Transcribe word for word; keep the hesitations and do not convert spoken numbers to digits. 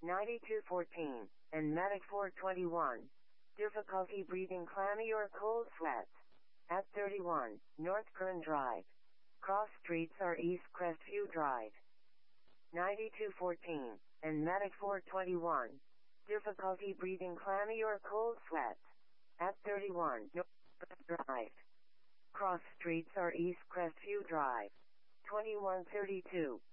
ninety-two fourteen, and Medic four twenty-one. Difficulty breathing clammy or cold sweats. At thirty-one, North Kern Drive. Cross streets are East Crestview Drive. ninety-two fourteen, and Medic four twenty-one. Difficulty breathing clammy or cold sweats. At thirty-one, North Kern Drive. Cross streets are East Crestview Drive. twenty-one thirty-two,